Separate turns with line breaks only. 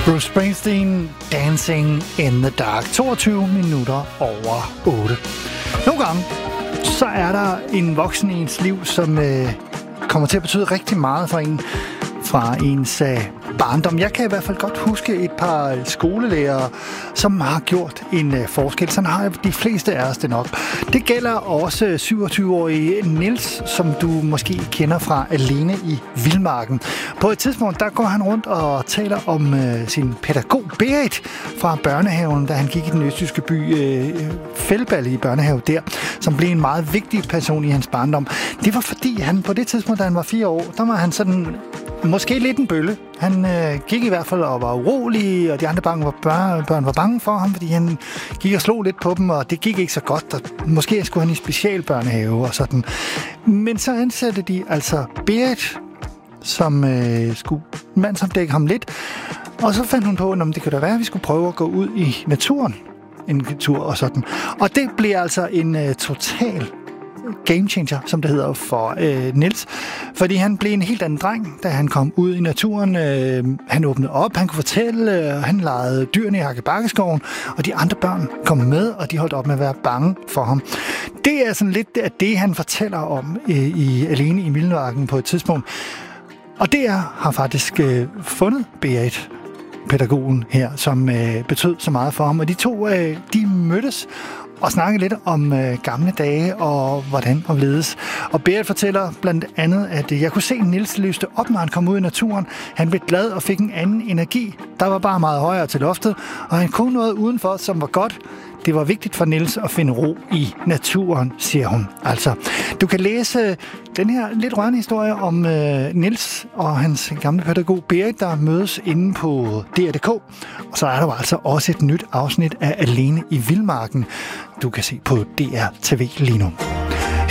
Bruce Springsteen, Dancing in the Dark. 22 minutter over 8. Nogle gange, så er der en voksen i ens liv, som kommer til at betyde rigtig meget for en fra ens barndom. Jeg kan i hvert fald godt huske et par skolelærere, som har gjort en forskel. Sådan har de fleste af os det nok. Det gælder også 27-årige Niels, som du måske kender fra Alene i Vildmarken. På et tidspunkt, der går han rundt og taler om sin pædagog Berit fra børnehaven, da han gik i den østjyske by Fældballe i børnehave der, som blev en meget vigtig person i hans barndom. Det var fordi han på det tidspunkt, da han var 4 år, der var han sådan måske lidt en bølle. Han gik i hvert fald og var urolig, og de andre børn var bange for ham, fordi han gik og slog lidt på dem, og det gik ikke så godt. Og måske skulle han i specialbørnehave og sådan. Men så ansatte de altså Berit, som skulle mandsopdække ham lidt. Og så fandt hun på, at det kunne da være, at vi skulle prøve at gå ud i naturen en tur og sådan. Og det blev altså en total game changer, som det hedder for Niels. Fordi han blev en helt anden dreng, da han kom ud i naturen. Han åbnede op, han kunne fortælle, han legede dyrene i Hakkebakkeskoven, og de andre børn kom med, og de holdt op med at være bange for ham. Det er sådan lidt af det, han fortæller om i Alene i Vildmarken på et tidspunkt. Og DR har faktisk fundet Berit, pædagogen her, som betød så meget for ham. Og de to, de mødtes og snakke lidt om gamle dage og hvordan og ledes. Og Berit fortæller blandt andet, at jeg kunne se Niels løste op, når han kom ud i naturen. Han blev glad og fik en anden energi. Der var bare meget højere til loftet, og han kunne noget udenfor, som var godt. Det var vigtigt for Niels at finde ro i naturen, siger hun. Altså, du kan læse den her lidt rørende historie om Niels og hans gamle pædagog Berit, der mødes inde på DR.dk. Og så er der altså også et nyt afsnit af Alene i Vildmarken, du kan se på DR TV lige nu.